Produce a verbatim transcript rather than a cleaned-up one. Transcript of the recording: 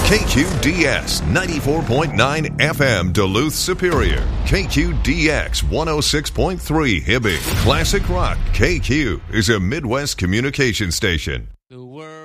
K Q D S ninety-four point nine F M Duluth Superior. K Q D X one oh six point three Hibbing. Classic Rock K Q is a Midwest communication station. The world